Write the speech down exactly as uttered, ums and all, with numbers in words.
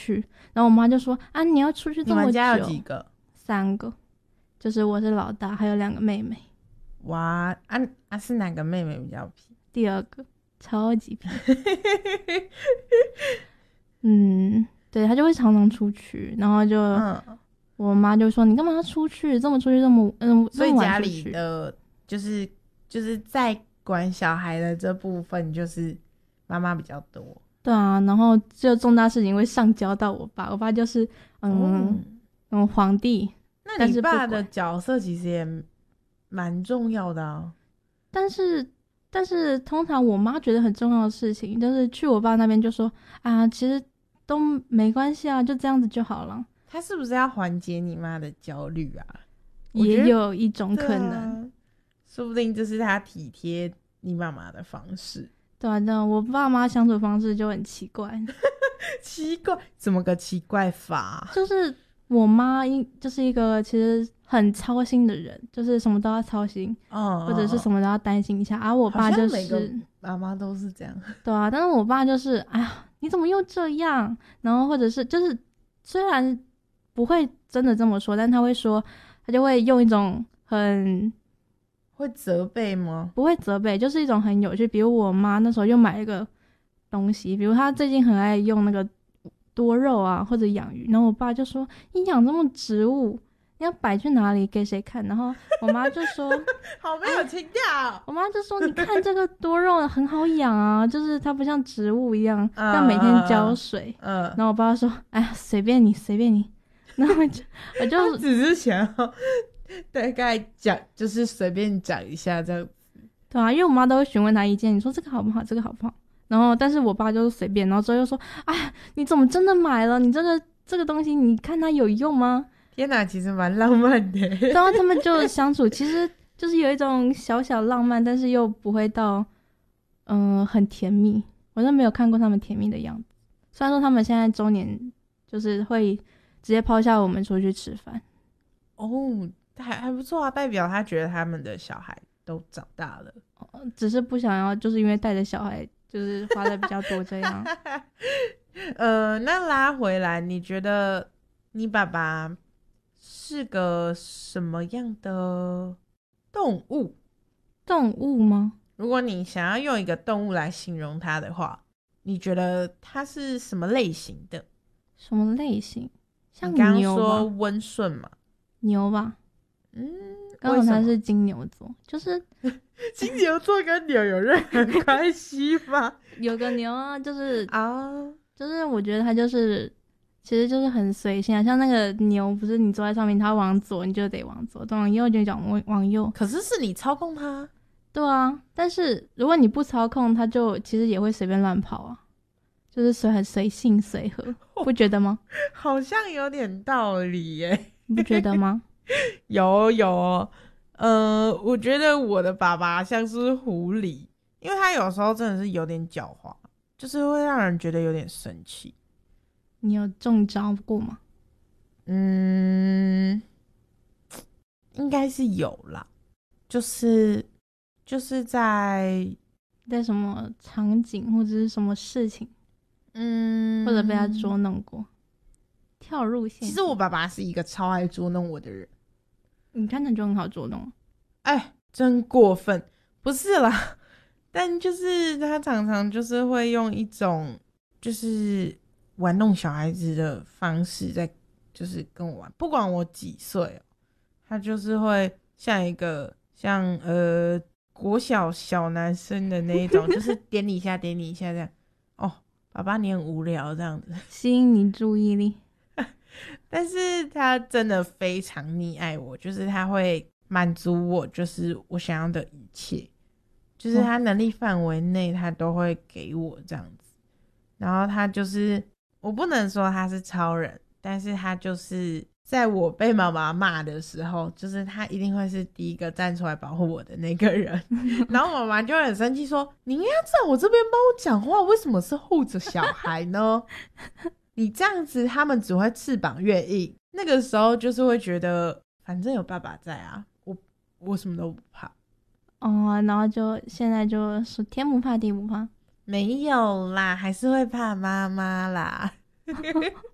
去，然后我妈就说啊你要出去这么久。 你们家有几个？ 三个，就是我是老大，还有两个妹妹。 哇，啊啊是哪个妹妹比较皮？ 第二个超级皮。嗯，对，她就会常常出去，然后就、嗯、我妈就说你干嘛要出去，这么出去这么嗯， 所以家里的就是就是在管小孩的这部分就是妈妈比较多。 对啊，然后就重大事情会上交到我爸，我爸就是嗯、哦、嗯皇帝。 那你爸的角色其实也蛮重要的啊。 但是但是通常我妈觉得很重要的事情，就是去我爸那边就说啊，其实都没关系啊，就这样子就好了。 他是不是要缓解你妈的焦虑啊？ 也有一种可能、 啊、说不定这是他体贴你妈妈的方式。 对啊，那我爸妈相处方式就很奇怪。 奇怪？怎么个奇怪法？ 就是我妈就是一个其实很操心的人，就是什么都要操心， 哦， 或者是什么都要担心一下。而、啊、我爸就是每个妈妈都是这样。 对啊，但是我爸就是哎呀你怎么又这样，然后或者是就是虽然不会真的这么说，但他会说，他就会用一种很会责备吗？ 不会责备，就是一种很有趣。比如我妈那时候又买一个东西，比如她最近很爱用那个多肉啊或者养鱼，然后我爸就说你养这么植物你要摆去哪里给谁看，然后我妈就说好没有情调、 啊、我妈就说你看这个多肉很好养啊，就是它不像植物一样、uh, 要每天浇水、uh, uh, 然后我爸说哎呀随便你随便你，然后我就我就他只是想要大概讲就是随便讲一下这样子。 对啊，因为我妈都会询问他意见，你说这个好不好这个好不好，然后但是我爸就是随便，然后之后又说哎你怎么真的买了，你这个这个东西你看它有用吗？ 天哪，其实蛮浪漫的。 然后他们就相处其实就是有一种小小浪漫，但是又不会到嗯、呃、很甜蜜，我都没有看过他们甜蜜的样子。虽然说他们现在周年就是会直接抛下我们出去吃饭。 哦，还还不错啊，代表他觉得他们的小孩都长大了、 哦、只是不想要就是因为带着小孩就是花的比较多这样。 呃，那拉回来，你觉得你爸爸是个什么样的动物？ 动物吗？ 如果你想要用一个动物来形容它的话，你觉得它是什么类型的？ 什么类型？像你刚刚牛吧， 说温顺嘛？ 牛吧。 嗯， 刚好它是金牛座，就是金牛座跟牛有任何关系吗？ 有个牛啊，就是啊， 就是我觉得它就是其实就是很随性啊，像那个牛不是你坐在上面它往左你就得往左，往右就讲往右， 可是是你操控它。 对啊，但是如果你不操控它就其实也会随便乱跑啊，就是随很随性随和、哦、不觉得吗？ 好像有点道理耶， 你不觉得吗？ 有有呃，我觉得我的爸爸像是狐狸，因为他有时候真的是有点狡猾，就是会让人觉得有点生气。 你有中招过吗？ 嗯，应该是有啦，就是就是在在什么场景或者是什么事情， 嗯， 或者被他捉弄过，跳入陷阱。 其实我爸爸是一个超爱捉弄我的人。 你看他就很好捉弄。 哎，真过分。不是啦，但就是他常常就是会用一种就是玩弄小孩子的方式在就是跟我玩，不管我几岁哦，他就是会像一个像呃国小小男生的那一种就是点你一下点你一下这样，哦爸爸你很无聊这样子， 吸引你注意力。 但是他真的非常溺爱我，就是他会满足我就是我想要的一切，就是他能力范围内他都会给我这样子。然后他就是我不能说他是超人，但是他就是在我被妈妈骂的时候，就是他一定会是第一个站出来保护我的那个人。然后妈妈就会很生气说你应该要在我这边帮我讲话，为什么是护着小孩呢？你这样子他们只会翅膀越硬。那个时候就是会觉得反正有爸爸在啊，我我什么都不怕。 哦，然后就现在就说天不怕地不怕。 没有啦，还是会怕妈妈啦。